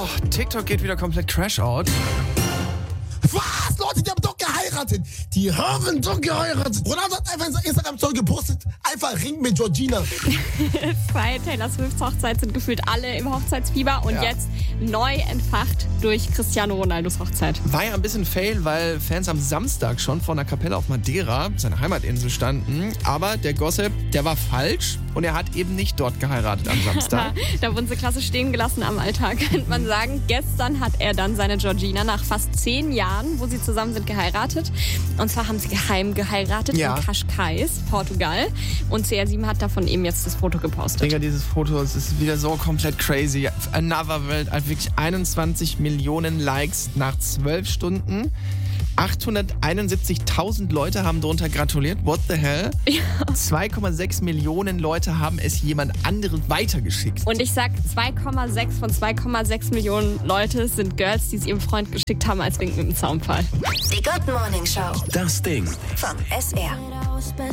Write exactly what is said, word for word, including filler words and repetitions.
Oh, TikTok geht wieder komplett Crash-out. Was? Leute, die haben doch geheiratet. Die haben doch geheiratet. Ronaldo hat einfach in seiner Instagram-Story gepostet, einfach Ring mit Georgina. Bei Taylor Swifts Hochzeit sind gefühlt alle im Hochzeitsfieber und Ja. jetzt neu entfacht durch Cristiano Ronaldos Hochzeit. War ja ein bisschen fail, weil Fans am Samstag schon vor einer Kapelle auf Madeira, seiner Heimatinsel, standen. Aber der Gossip, der war falsch und er hat eben nicht dort geheiratet am Samstag. Da wurden sie klasse stehen gelassen am Alltag, könnte man sagen. Gestern hat er dann seine Georgina nach fast zehn Jahren, wo sie zusammen sind, geheiratet. Und zwar haben sie geheim geheiratet Ja. in Cascais, Portugal. Und C R sieben hat davon eben jetzt das Foto gepostet. Digga, dieses Foto, es ist wieder so komplett crazy. Another World, also wirklich einundzwanzig Millionen Likes nach zwölf Stunden. achthunderteinundsiebzigtausend Leute haben darunter gratuliert. What the hell? Ja. zwei Komma sechs Millionen Leute haben es jemand anderem weitergeschickt. Und ich sag, zwei Komma sechs von zwei Komma sechs Millionen Leute sind Girls, die es ihrem Freund geschickt haben als Wink mit dem Zaunpfahl. Die Good Morning Show. Das Ding. Vom S R.